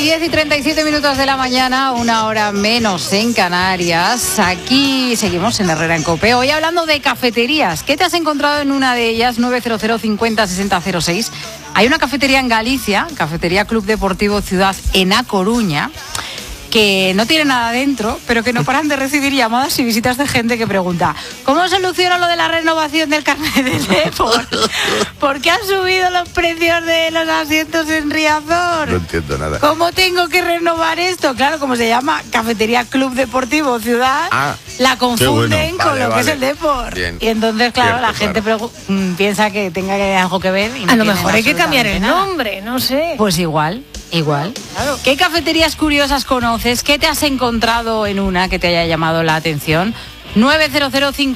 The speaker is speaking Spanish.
10:37 de la mañana, una hora menos en Canarias. Aquí seguimos en Herrera en COPE. Hoy hablando de cafeterías. ¿Qué te has encontrado en una de ellas? 900 50 60 06. Hay una cafetería en Galicia, Cafetería Club Deportivo Ciudad en A Coruña, que no tiene nada dentro, pero que no paran de recibir llamadas y visitas de gente que pregunta: ¿cómo soluciono lo de la renovación del carnet de Depor? ¿Por qué han subido los precios de los asientos en Riazor? No entiendo nada. ¿Cómo tengo que renovar esto? Claro, como se llama Cafetería Club Deportivo Ciudad, la confunden con lo que es el Depor. Bien. Y entonces, claro, la gente piensa que tenga algo que ver. Y no, a lo mejor hay que cambiar el nombre, no sé. Pues igual. Claro. ¿Qué cafeterías curiosas conoces? ¿Qué te has encontrado en una que te haya llamado la atención? 900